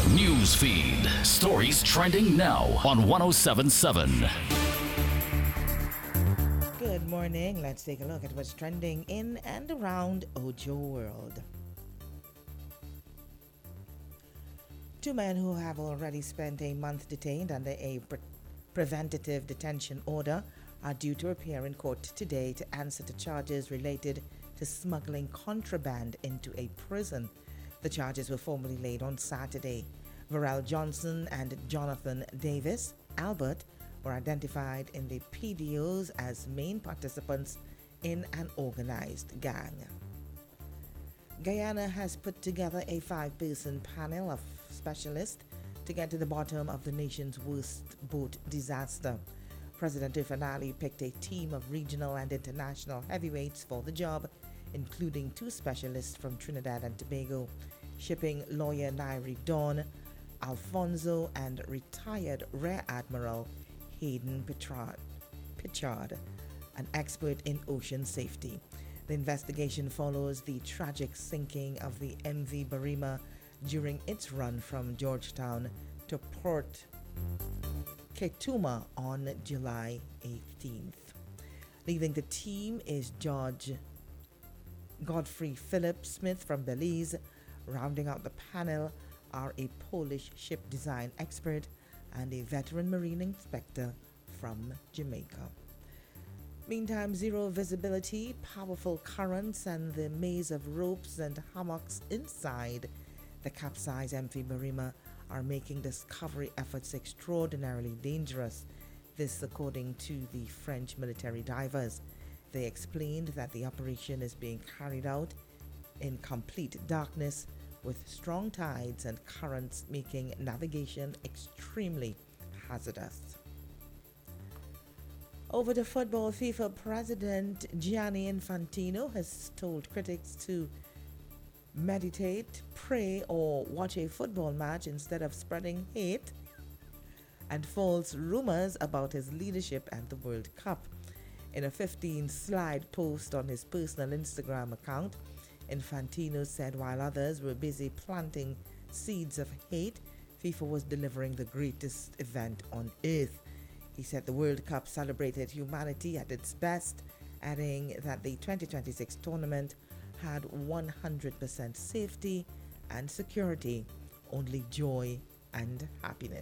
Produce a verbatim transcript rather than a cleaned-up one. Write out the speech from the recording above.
News feed. Stories trending now on one oh seven point seven. Good morning. Let's take a look at what's trending in and around Ojo World. Two men who have already spent a month detained under a pre- preventative detention order are due to appear in court today to answer to charges related to smuggling contraband into a prison. The charges were formally laid on Saturday. Varel Johnson and Jonathan Davis Albert were identified in the P D Os as main participants in an organized gang. Guyana has put together a five-person panel of specialists to get to the bottom of the nation's worst boat disaster. President Irfan Ali picked a team of regional and international heavyweights for the job, including two specialists from Trinidad and Tobago, shipping lawyer Nairi Dawn Alfonso and retired Rear Admiral Hayden Pichard, Pichard, an expert in ocean safety. The investigation follows the tragic sinking of the M V Barima during its run from Georgetown to Port Ketuma on July eighteenth. Leading the team is George Godfrey Philip Smith from Belize. Rounding out the panel are a Polish ship design expert and a veteran marine inspector from Jamaica. Meantime, zero visibility, powerful currents, and the maze of ropes and hammocks inside the capsized M V Barima are making discovery efforts extraordinarily dangerous. This according to the French military divers. They explained that the operation is being carried out in complete darkness with strong tides and currents making navigation extremely hazardous. Over to football, FIFA President Gianni Infantino has told critics to meditate, pray, or watch a football match instead of spreading hate and false rumors about his leadership at the World Cup. In a fifteen-slide post on his personal Instagram account, Infantino said while others were busy planting seeds of hate, FIFA was delivering the greatest event on earth. He said the World Cup celebrated humanity at its best, adding that the twenty twenty-six tournament had one hundred percent safety and security, only joy and happiness.